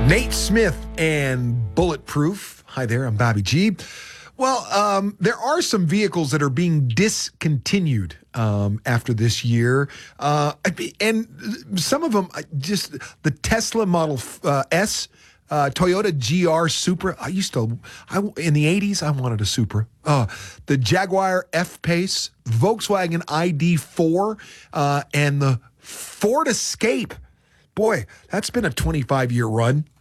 Nate Smith and Bulletproof. Hi there, I'm Bobby G. Well, there are some vehicles that are being discontinued after this year. And some of them, just the Tesla Model S, Toyota GR Supra. In the 80s, I wanted a Supra. The Jaguar F-Pace, Volkswagen ID4, and the Ford Escape. Boy, that's been a 25-year run.